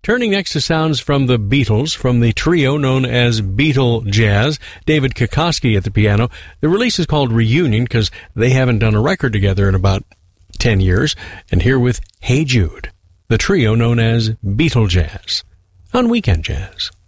Turning next to sounds from the Beatles, from the trio known as Beatle Jazz, David Kokoski at the piano. The release is called Reunion because they haven't done a record together in about 10 years. And here with Hey Jude, the trio known as Beatle Jazz, on Weekend Jazz.